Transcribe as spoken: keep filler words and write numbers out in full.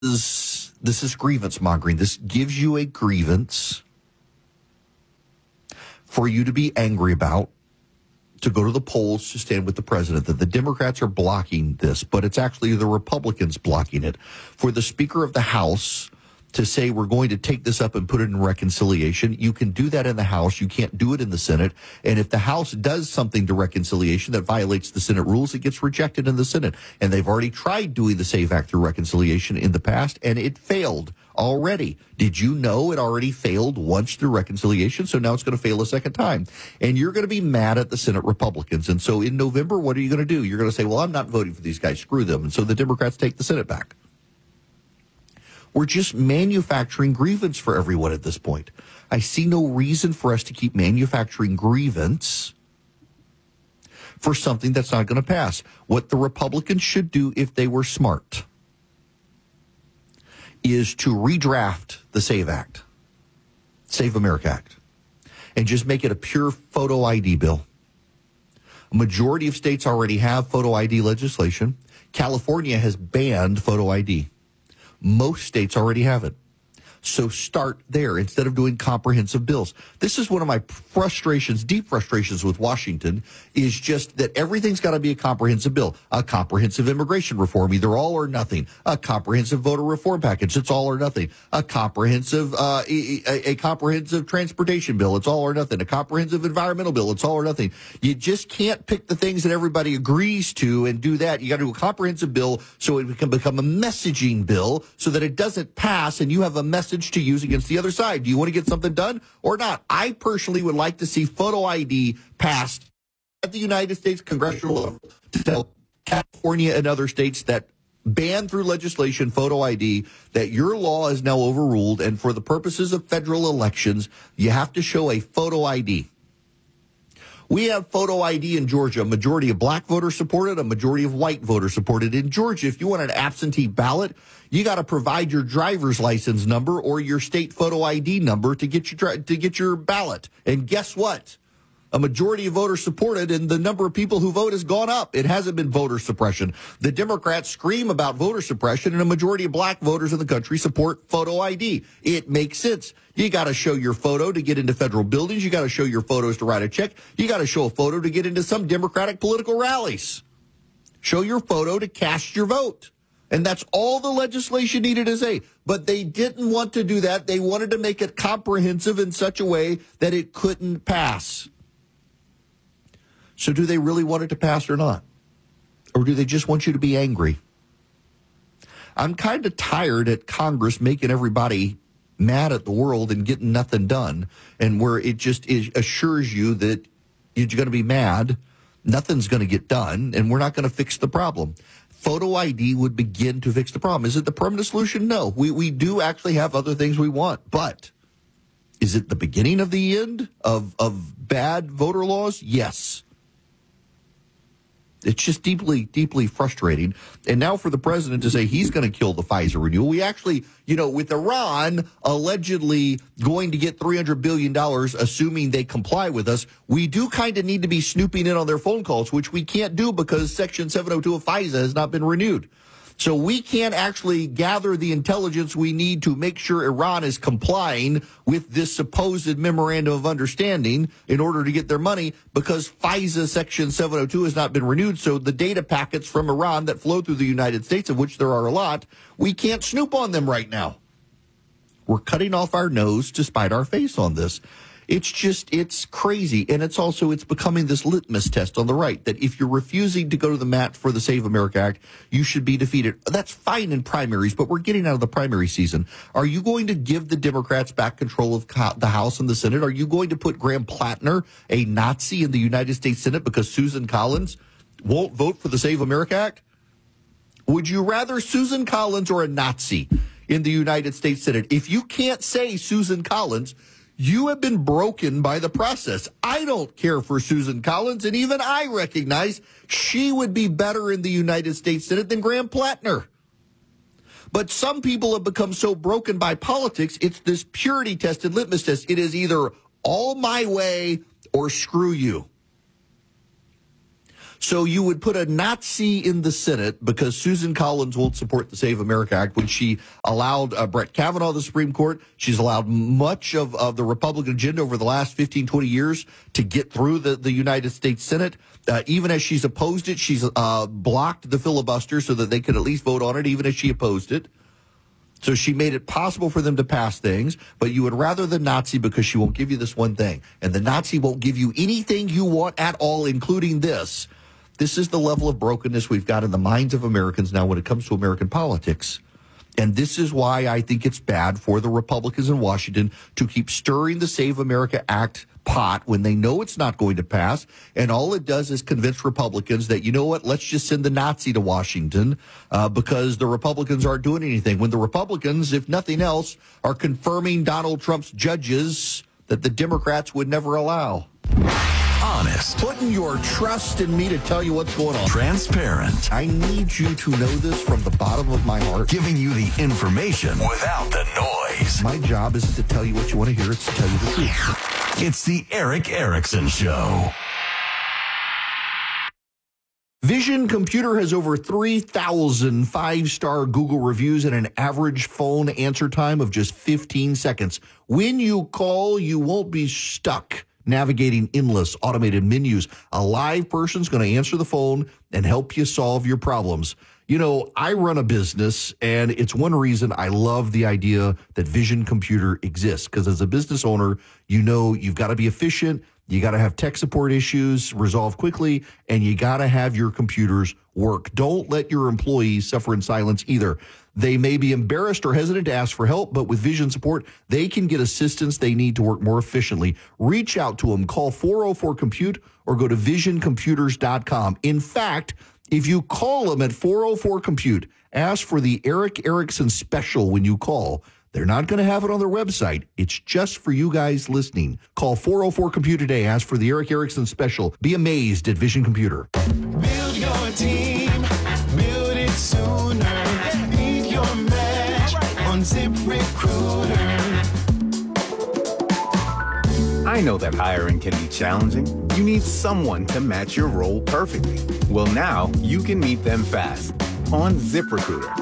is this is grievance mongering. This gives you a grievance for you to be angry about, to go to the polls to stand with the president, that the Democrats are blocking this, but it's actually the Republicans blocking it. For the Speaker of the House to say we're going to take this up and put it in reconciliation, you can do that in the House. You can't do it in the Senate. And if the House does something to reconciliation that violates the Senate rules, it gets rejected in the Senate. And they've already tried doing the SAFE Act through reconciliation in the past, and it failed already. Did you know it already failed once through reconciliation? So now it's going to fail a second time. And you're going to be mad at the Senate Republicans. And so in November, what are you going to do? You're going to say, well, I'm not voting for these guys. Screw them. And so the Democrats take the Senate back. We're just manufacturing grievance for everyone at this point. I see no reason for us to keep manufacturing grievance for something that's not going to pass. What the Republicans should do, if they were smart, is to redraft the SAVE Act, Save America Act, and just make it a pure photo I D bill. A majority of states already have photo I D legislation. California has banned photo I D. Most states already have it. So start there instead of doing comprehensive bills. This is one of my frustrations, deep frustrations with Washington, is just that everything's got to be a comprehensive bill. A comprehensive immigration reform, either all or nothing. A comprehensive voter reform package, it's all or nothing. A comprehensive, uh, a, a comprehensive transportation bill, it's all or nothing. A comprehensive environmental bill, it's all or nothing. You just can't pick the things that everybody agrees to and do that. You got to do a comprehensive bill so it can become a messaging bill so that it doesn't pass and you have a message to use against the other side. Do you want to get something done or not? I personally would like to see photo I D passed at the United States congressional level to tell California and other states that ban through legislation photo I D, that your law is now overruled, and for the purposes of federal elections, you have to show a photo I D. We have photo I D in Georgia. A majority of black voters support it. A majority of white voters support it. In Georgia, if you want an absentee ballot, you got to provide your driver's license number or your state photo I D number to get your to get your ballot. And guess what? A majority of voters support it, and the number of people who vote has gone up. It hasn't been voter suppression. The Democrats scream about voter suppression, and a majority of black voters in the country support photo I D. It makes sense. You got to show your photo to get into federal buildings. You got to show your photos to write a check. You got to show a photo to get into some Democratic political rallies. Show your photo to cast your vote. And that's all the legislation needed to say. But they didn't want to do that. They wanted to make it comprehensive in such a way that it couldn't pass. So do they really want it to pass or not? Or do they just want you to be angry? I'm kind of tired at Congress making everybody mad at the world and getting nothing done, and where it just is, assures you that you're going to be mad, nothing's going to get done, and we're not going to fix the problem. Photo I D would begin to fix the problem. Is it the permanent solution? No. We, we do actually have other things we want, but is it the beginning of the end of, of bad voter laws? Yes. It's just deeply, deeply frustrating. And now for the president to say he's going to kill the FISA renewal. We actually, you know, with Iran allegedly going to get three hundred billion dollars, assuming they comply with us, we do kind of need to be snooping in on their phone calls, which we can't do because Section seven oh two of FISA has not been renewed. So we can't actually gather the intelligence we need to make sure Iran is complying with this supposed memorandum of understanding in order to get their money, because FISA Section seven oh two has not been renewed. So the data packets from Iran that flow through the United States, of which there are a lot, we can't snoop on them right now. We're cutting off our nose to spite our face on this. It's just, it's crazy. And it's also, it's becoming this litmus test on the right that if you're refusing to go to the mat for the Save America Act, you should be defeated. That's fine in primaries, but we're getting out of the primary season. Are you going to give the Democrats back control of the House and the Senate? Are you going to put Graham Plattner, a Nazi, in the United States Senate because Susan Collins won't vote for the Save America Act? Would you rather Susan Collins or a Nazi in the United States Senate? If you can't say Susan Collins, you have been broken by the process. I don't care for Susan Collins, and even I recognize she would be better in the United States Senate than Graham Plattner. But some people have become so broken by politics, it's this purity-tested litmus test. It is either all my way or screw you. So you would put a Nazi in the Senate because Susan Collins won't support the Save America Act when she allowed uh, Brett Kavanaugh the Supreme Court. She's allowed much of, of the Republican agenda over the last fifteen, twenty years to get through the, the United States Senate. Uh, even as she's opposed it, she's uh, blocked the filibuster so that they could at least vote on it, even as she opposed it. So she made it possible for them to pass things, but you would rather the Nazi because she won't give you this one thing. And the Nazi won't give you anything you want at all, including this. This is the level of brokenness we've got in the minds of Americans now when it comes to American politics. And this is why I think it's bad for the Republicans in Washington to keep stirring the Save America Act pot when they know it's not going to pass. And all it does is convince Republicans that, you know what, let's just send the Nazi to Washington uh, because the Republicans aren't doing anything. When the Republicans, if nothing else, are confirming Donald Trump's judges that the Democrats would never allow. Honest. Putting your trust in me to tell you what's going on. Transparent. I need you to know this from the bottom of my heart. Giving you the information without the noise. My job isn't to tell you what you want to hear, it's to tell you the truth. It's the Erick Erickson Show. Vision Computer has over three thousand five-star Google reviews and an average phone answer time of just fifteen seconds. When you call, you won't be stuck navigating endless automated menus. A live person's going to answer the phone and help you solve your problems. You know, I run a business, and it's one reason I love the idea that Vision Computer exists, because as a business owner, you know you've got to be efficient, you got to have tech support issues resolved quickly, and you got to have your computers work. Don't let your employees suffer in silence either. They may be embarrassed or hesitant to ask for help, but with Vision support, they can get assistance they need to work more efficiently. Reach out to them. Call four oh four compute or go to vision computers dot com. In fact, if you call them at four oh four compute, ask for the Erick Erickson special when you call. They're not going to have it on their website. It's just for you guys listening. Call four oh four compute today. Ask for the Erick Erickson special. Be amazed at Vision Computer. Build your team. Build it sooner. Beat your match on ZipRecruiter. I know that hiring can be challenging. You need someone to match your role perfectly. Well, now you can meet them fast on ZipRecruiter.